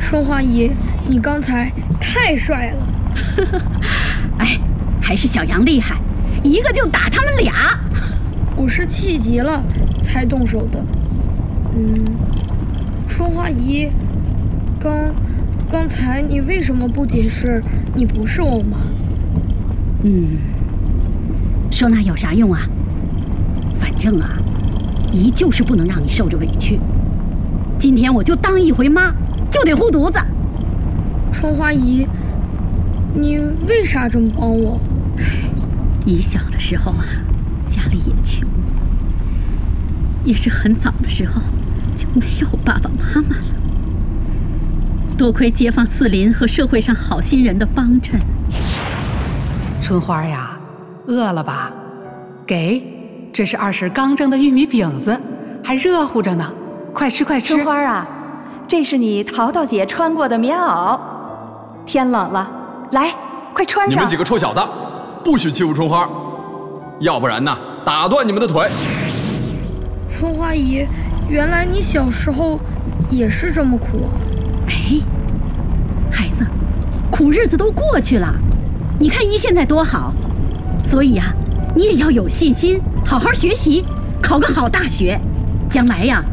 春花姨，你刚才太帅了。 哎，还是小杨厉害，一个就打他们俩。 我是气急了才动手的。春花姨，刚才你为什么不解释你不是我妈？ 说那有啥用啊？反正啊，姨就是不能让你受着委屈。今天我就当一回妈，就得护犊子。 春花姨，你为啥这么帮我？ 姨小的时候啊，家里也穷，也是很早的时候就没有爸爸妈妈了。多亏街坊四邻和社会上好心人的帮衬。 春花呀，饿了吧？给，这是二婶刚蒸的玉米饼子，还热乎着呢，快吃快吃。 春花啊，这是你淘淘姐穿过的棉袄，天冷了，来，快穿上。 你们几个臭小子，不许欺负春花，要不然呢，打断你们的腿。 春花姨，原来你小时候也是这么苦啊！ 哎，孩子，苦日子都过去了，你看姨现在多好。所以啊，你也要有信心，好好学习，考个好大学，将来呀